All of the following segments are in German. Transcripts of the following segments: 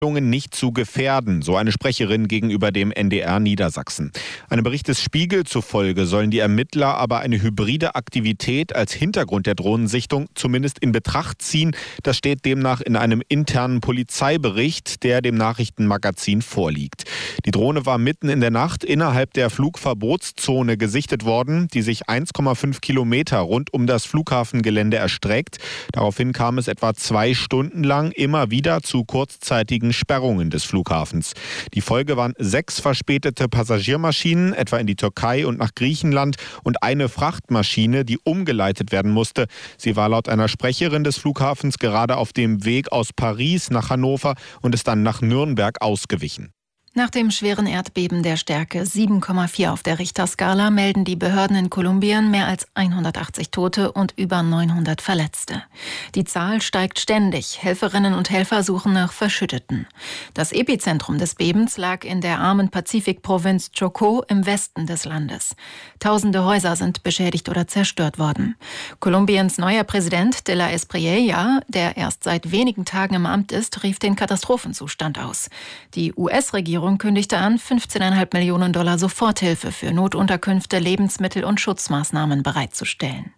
nicht zu gefährden, so eine Sprecherin gegenüber dem NDR Niedersachsen. Einem Bericht des Spiegel zufolge sollen die Ermittler aber eine hybride Aktivität als Hintergrund der Drohnensichtung zumindest in Betracht ziehen. Das steht demnach in einem internen Polizeibericht, der dem Nachrichtenmagazin vorliegt. Die Drohne war mitten in der Nacht innerhalb der Flugverbotszone gesichtet worden, die sich 1,5 Kilometer rund um das Flughafengelände erstreckt. Daraufhin kam es etwa 2 Stunden lang immer wieder zu kurzzeitigen Sperrungen des Flughafens. Die Folge waren 6 verspätete Passagiermaschinen, etwa in die Türkei und nach Griechenland, und eine Frachtmaschine, die umgeleitet werden musste. Sie war laut einer Sprecherin des Flughafens gerade auf dem Weg aus Paris nach Hannover und ist dann nach Nürnberg ausgewichen. Nach dem schweren Erdbeben der Stärke 7,4 auf der Richterskala melden die Behörden in Kolumbien mehr als 180 Tote und über 900 Verletzte. Die Zahl steigt ständig. Helferinnen und Helfer suchen nach Verschütteten. Das Epizentrum des Bebens lag in der armen Pazifikprovinz Chocó im Westen des Landes. Tausende Häuser sind beschädigt oder zerstört worden. Kolumbiens neuer Präsident de la Espriella, der erst seit wenigen Tagen im Amt ist, rief den Katastrophenzustand aus. Die US-Regierung kündigte an, $15,5 Millionen Soforthilfe für Notunterkünfte, Lebensmittel und Schutzmaßnahmen bereitzustellen.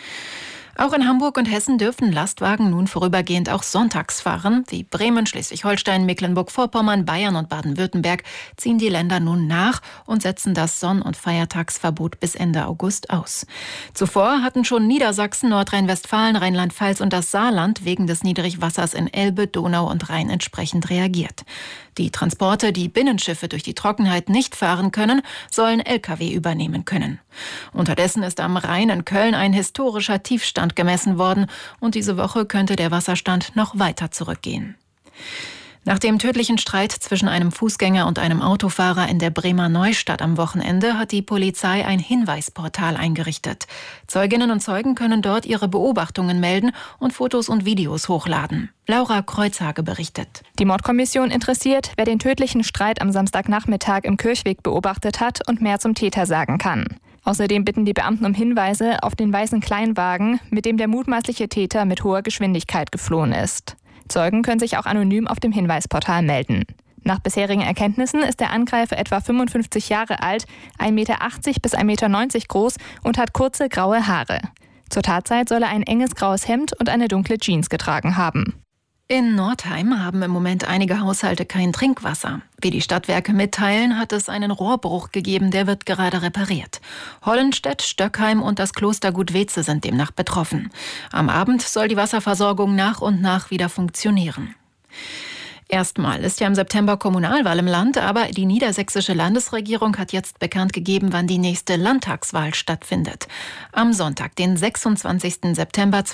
Auch in Hamburg und Hessen dürfen Lastwagen nun vorübergehend auch sonntags fahren. Wie Bremen, Schleswig-Holstein, Mecklenburg-Vorpommern, Bayern und Baden-Württemberg ziehen die Länder nun nach und setzen das Sonn- und Feiertagsverbot bis Ende August aus. Zuvor hatten schon Niedersachsen, Nordrhein-Westfalen, Rheinland-Pfalz und das Saarland wegen des Niedrigwassers in Elbe, Donau und Rhein entsprechend reagiert. Die Transporte, die Binnenschiffe durch die Trockenheit nicht fahren können, sollen Lkw übernehmen können. Unterdessen ist am Rhein in Köln ein historischer Tiefstand gemessen worden und diese Woche könnte der Wasserstand noch weiter zurückgehen. Nach dem tödlichen Streit zwischen einem Fußgänger und einem Autofahrer in der Bremer Neustadt am Wochenende hat die Polizei ein Hinweisportal eingerichtet. Zeuginnen und Zeugen können dort ihre Beobachtungen melden und Fotos und Videos hochladen. Laura Kreuzhage berichtet. Die Mordkommission interessiert, wer den tödlichen Streit am Samstagnachmittag im Kirchweg beobachtet hat und mehr zum Täter sagen kann. Außerdem bitten die Beamten um Hinweise auf den weißen Kleinwagen, mit dem der mutmaßliche Täter mit hoher Geschwindigkeit geflohen ist. Zeugen können sich auch anonym auf dem Hinweisportal melden. Nach bisherigen Erkenntnissen ist der Angreifer etwa 55 Jahre alt, 1,80 Meter bis 1,90 Meter groß und hat kurze graue Haare. Zur Tatzeit soll er ein enges graues Hemd und eine dunkle Jeans getragen haben. In Nordheim haben im Moment einige Haushalte kein Trinkwasser. Wie die Stadtwerke mitteilen, hat es einen Rohrbruch gegeben, der wird gerade repariert. Hollenstedt, Stöckheim und das Klostergut Weze sind demnach betroffen. Am Abend soll die Wasserversorgung nach und nach wieder funktionieren. Erstmal ist ja im September Kommunalwahl im Land, aber die niedersächsische Landesregierung hat jetzt bekannt gegeben, wann die nächste Landtagswahl stattfindet. Am Sonntag, den 26. September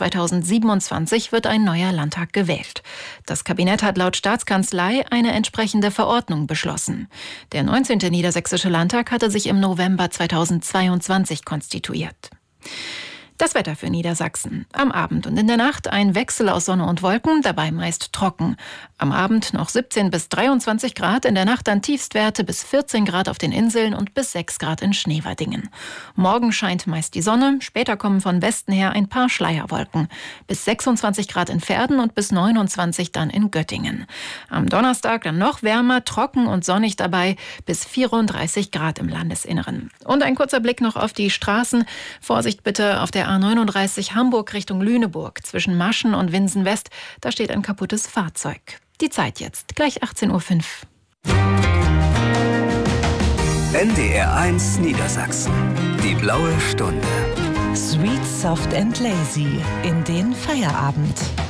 2027, wird ein neuer Landtag gewählt. Das Kabinett hat laut Staatskanzlei eine entsprechende Verordnung beschlossen. Der 19. Niedersächsische Landtag hatte sich im November 2022 konstituiert. Das Wetter für Niedersachsen. Am Abend und in der Nacht ein Wechsel aus Sonne und Wolken, dabei meist trocken. Am Abend noch 17 bis 23 Grad, in der Nacht dann Tiefstwerte bis 14 Grad auf den Inseln und bis 6 Grad in Schneverdingen. Morgen scheint meist die Sonne, später kommen von Westen her ein paar Schleierwolken. Bis 26 Grad in Verden und bis 29 dann in Göttingen. Am Donnerstag dann noch wärmer, trocken und sonnig dabei, bis 34 Grad im Landesinneren. Und ein kurzer Blick noch auf die Straßen. Vorsicht bitte auf der A39 Hamburg Richtung Lüneburg zwischen Maschen und Winsen West. Da steht ein kaputtes Fahrzeug. Die Zeit jetzt, gleich 18:05 Uhr. NDR1 Niedersachsen. Die blaue Stunde. Sweet, soft and lazy in den Feierabend.